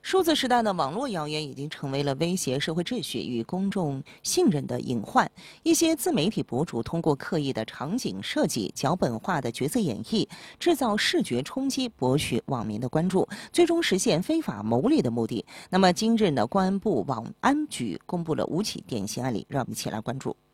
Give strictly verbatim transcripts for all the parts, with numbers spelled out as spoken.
数字时代的网络谣言已经成为了威胁社会秩序与公众信任的隐患。一些自媒体博主通过刻意的场景设计、脚本化的角色演绎，制造视觉冲击，博取网民的关注，最终实现非法牟利的目的。那么，今日呢，公安部网安局公布了五起典型案例，让我们一起来关注。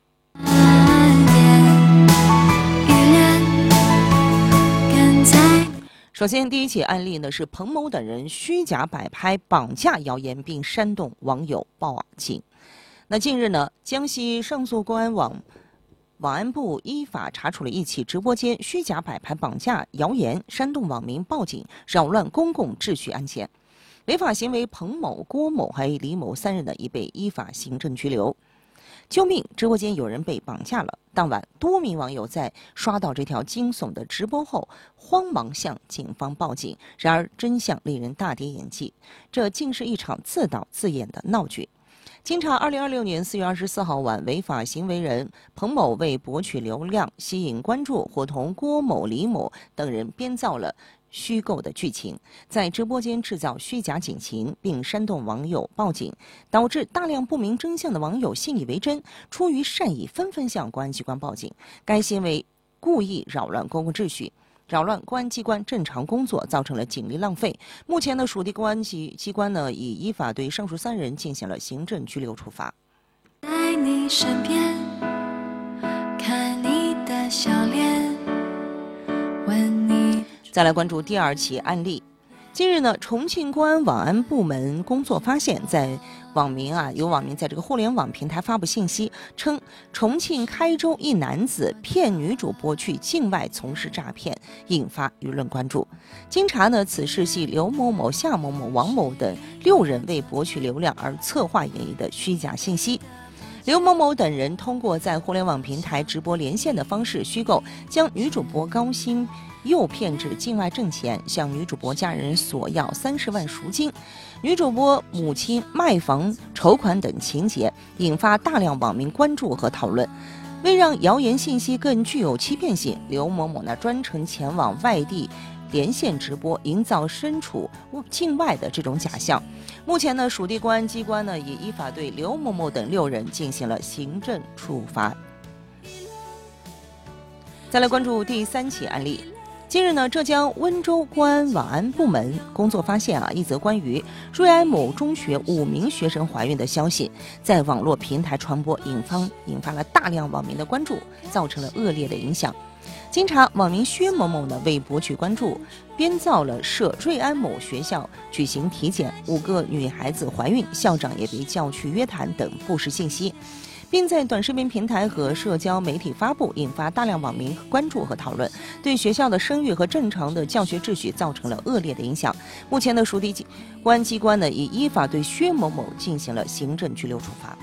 首先，第一起案例呢是彭某等人虚假摆拍绑架谣言，并煽动网友报警。那近日呢，江西上诉公安网网安部依法查处了一起直播间虚假摆拍绑架谣言、煽动网民报警、扰乱公共秩序案件。违法行为彭某、郭某还有李某三人呢，已被依法行政拘留。救命！直播间有人被绑架了。当晚，多名网友在刷到这条惊悚的直播后，慌忙向警方报警。然而，真相令人大跌眼镜，这竟是一场自导自演的闹剧。经查，二零二六年四月二十四号晚，违法行为人彭某为博取流量、吸引关注，伙同郭某、李某等人编造了虚构的剧情，在直播间制造虚假警情，并煽动网友报警，导致大量不明真相的网友信以为真，出于善意纷纷向公安机关报警。该行为故意扰乱公共秩序，扰乱公安机关正常工作，造成了警力浪费。目前呢，属地公安机机关呢已依法对上述三人进行了行政拘留处罚。 在你身边，看你的笑脸，问你。 再来关注第二起案例。近日呢，重庆公安网安部门工作发现，在网民啊，有网民在这个互联网平台发布信息，称重庆开州一男子骗女主播去境外从事诈骗，引发舆论关注。经查呢，此事系刘某某、夏某某、王某等六人为博取流量而策划演绎的虚假信息。刘某某等人通过在互联网平台直播连线的方式虚构，将女主播高薪诱骗至境外挣钱，向女主播家人索要三十万赎金，女主播母亲卖房筹款等情节，引发大量网民关注和讨论。为让谣言信息更具有欺骗性，刘某某呢专程前往外地连线直播，营造身处境外的这种假象。目前呢，属地公安机关呢也依法对刘某某等六人进行了行政处罚。再来关注第三起案例。近日呢，浙江温州公安网安部门工作发现啊，一则关于瑞安某中学五名学生怀孕的消息，在网络平台传播，引发引发了大量网民的关注，造成了恶劣的影响。经查，网民薛某某呢为博取关注，编造了涉瑞安某学校举行体检，五个女孩子怀孕，校长也被叫去约谈等不实信息，并在短视频平台和社交媒体发布，引发大量网民关注和讨论，对学校的声誉和正常的教学秩序造成了恶劣的影响。目前的属地公安机关呢，已依法对薛某某进行了行政拘留处罚。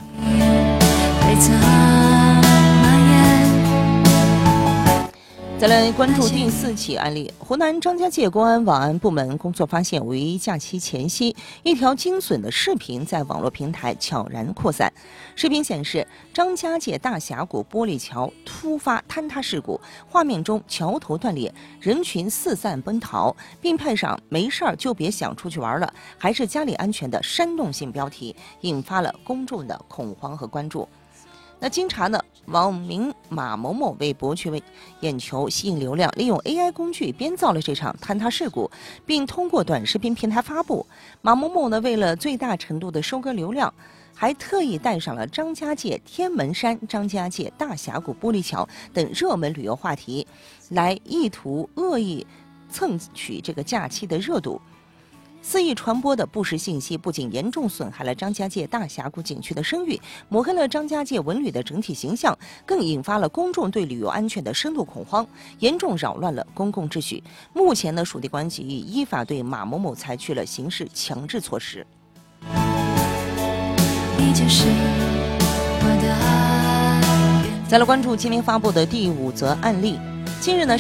再来关注第四起案例。湖南张家界公安网安部门工作发现，五一假期前夕，一条惊悚的视频在网络平台悄然扩散。视频显示，张家界大峡谷玻璃桥突发坍塌事故，画面中桥头断裂，人群四散奔逃，并配上“没事儿就别想出去玩了，还是家里安全”的煽动性标题，引发了公众的恐慌和关注。那经查呢，网民马某某为博取眼球、吸引流量，利用 A I 工具编造了这场坍塌事故，并通过短视频平台发布。马某某呢，为了最大程度的收割流量，还特意带上了张家界天门山、张家界大峡谷玻璃桥等热门旅游话题，来意图恶意蹭取这个假期的热度。肆意传播的不实信息不仅严重损害了张家界大峡谷景区的声誉，抹黑了张家界文旅的整体形象，更引发了公众对旅游安全的深度恐慌，严重扰乱了公共秩序。目前呢，属地公安局已依法对马某某采取了刑事强制措施。你就是我的爱。再来关注今天发布的第五则案例。近日呢，